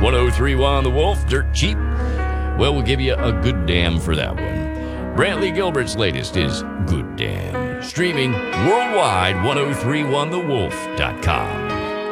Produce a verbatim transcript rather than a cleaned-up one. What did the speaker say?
ten thirty-one The Wolf, Dirt Cheap. Well, we'll give you a good damn for that one. Brantley Gilbert's latest is Good Damn. Streaming worldwide, ten thirty-one the wolf dot com.